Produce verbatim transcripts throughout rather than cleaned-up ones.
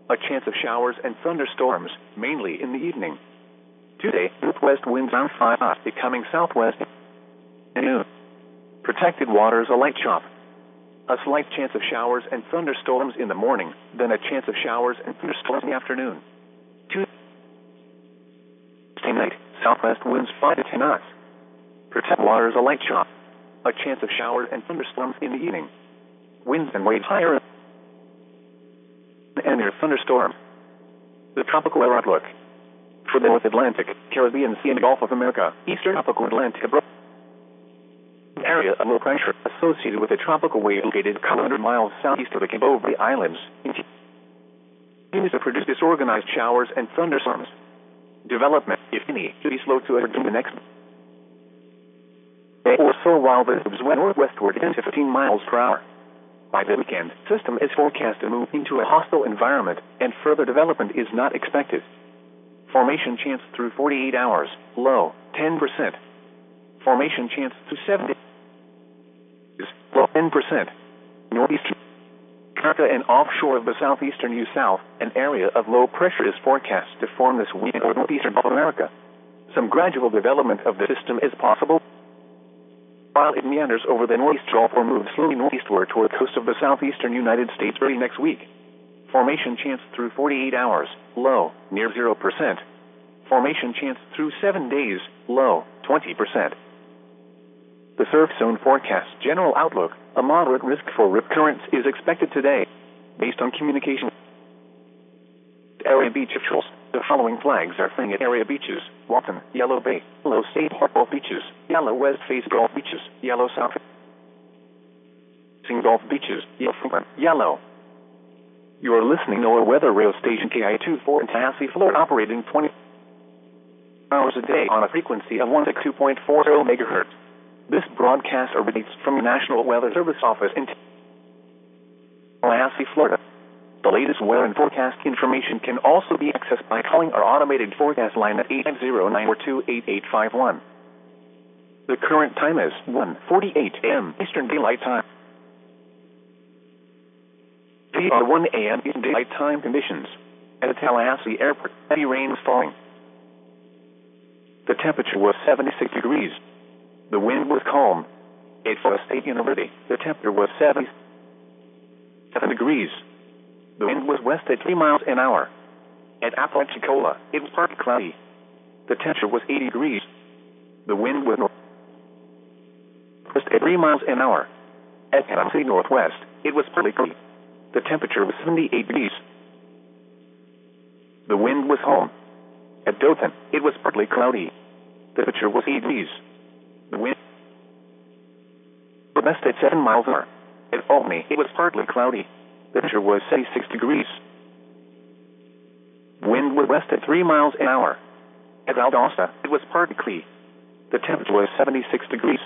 A chance of showers and thunderstorms, mainly in the evening. Tuesday, northwest winds around five knots, becoming southwest at noon. Protected waters, a light chop. A slight chance of showers and thunderstorms in the morning, then a chance of showers and thunderstorms in the afternoon. Tuesday night, southwest winds five to ten knots. Protected waters, a light chop. A chance of showers and thunderstorms in the evening. Winds and waves higher and near thunderstorm. The tropical air outlook. For the North Atlantic, Caribbean Sea and Gulf of America, Eastern Tropical Atlantic area of low pressure associated with a tropical wave located a couple hundred miles southeast of the Cabo Verde Islands continues to produce disorganized showers and thunderstorms. Development, if any, to be slow to occur in the next day or so, while the winds went northwestward ten to fifteen miles per hour. By the weekend, system is forecast to move into a hostile environment, and further development is not expected. Formation chance through forty-eight hours, low, ten percent. Formation chance through seven days, low, ten percent. Northeastern America and offshore of the southeastern U South, an area of low pressure is forecast to form this week over northeastern Gulf of America. Some gradual development of the system is possible, while it meanders over the northeast Gulf or moves slowly northeastward toward the coast of the southeastern United States early next week. Formation chance through forty-eight hours, low, near zero percent. Formation chance through seven days, low, twenty percent. The surf zone forecast general outlook, a moderate risk for rip currents is expected today. Based on communication area beach officials, the following flags are flying at area beaches: Walton, Yellow Bay, Yellow State Harbour Beaches, Yellow West Face Gulf Beaches, Yellow South Facing Gulf Beaches, Yellow Yellow. You are listening to our weather radio station K I twenty-four in Tallahassee, Florida, operating twenty hours a day on a frequency of one sixty-two point four zero megahertz. This broadcast originates from the National Weather Service office in Tallahassee, Florida. The latest weather and forecast information can also be accessed by calling our automated forecast line at eight five zero, nine four two, eight eight five one. The current time is one forty-eight a m Eastern Daylight Time. These are one a m Eastern Daylight Time conditions. At the Tallahassee Airport, heavy rain is falling. The temperature was seventy-six degrees. The wind was calm. At Florida State University, the temperature was seventy-seven degrees. The wind was west at three miles an hour. At Apalachicola, it was partly cloudy. The temperature was eighty degrees. The wind was northwest at three miles an hour. At Panama City Northwest, it was partly cloudy. The temperature was seventy-eight degrees. The wind was calm. At Dothan, it was partly cloudy. The temperature was eighty degrees. The wind was west at seven miles an hour. At Albany, it was partly cloudy. The temperature was seventy-six degrees. Wind was west at three miles an hour. At Valdosta, it was partly cloudy. The temperature was seventy-six degrees.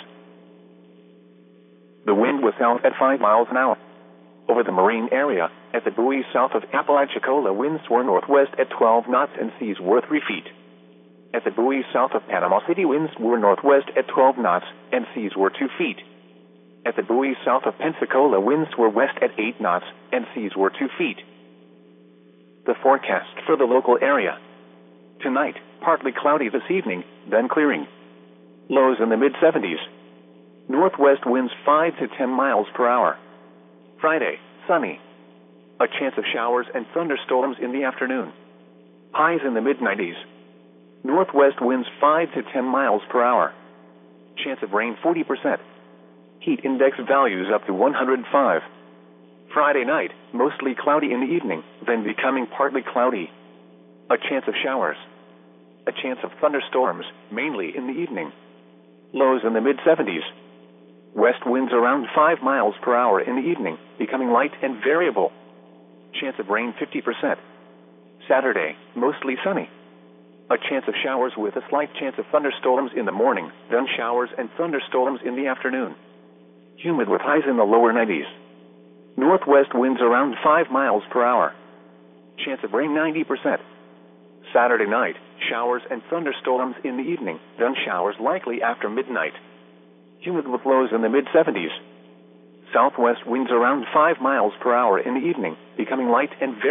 The wind was south at five miles an hour. Over the marine area, at the buoys south of Apalachicola, winds were northwest at twelve knots and seas were three feet. At the buoys south of Panama City, winds were northwest at twelve knots and seas were two feet. At the buoys south of Pensacola, winds were west at eight knots and seas were two feet. The forecast for the local area. Tonight, partly cloudy this evening, then clearing. Lows in the mid seventies. Northwest winds five to ten miles per hour. Friday, sunny. A chance of showers and thunderstorms in the afternoon. Highs in the mid nineties. Northwest winds five to ten miles per hour. Chance of rain forty percent. Heat index values up to one hundred five. Friday night, mostly cloudy in the evening, then becoming partly cloudy. A chance of showers. A chance of thunderstorms, mainly in the evening. Lows in the mid seventies. West winds around five miles per hour in the evening, becoming light and variable. Chance of rain fifty percent. Saturday, mostly sunny. A chance of showers with a slight chance of thunderstorms in the morning, then showers and thunderstorms in the afternoon. Humid with highs in the lower nineties. Northwest winds around five miles per hour. Chance of rain ninety percent. Saturday night, showers and thunderstorms in the evening, then showers likely after midnight. Humid with lows in the mid seventies. Southwest winds around five miles per hour in the evening, becoming light and very